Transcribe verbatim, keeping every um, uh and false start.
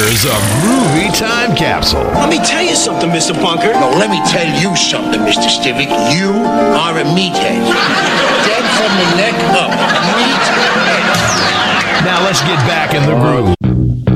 Here's a groovy time capsule. Let me tell you something, Mister Bunker. No, let me tell you something, Mister Stivic. You are a meathead. Dead from the neck up. Meathead. Now let's get back in the groove.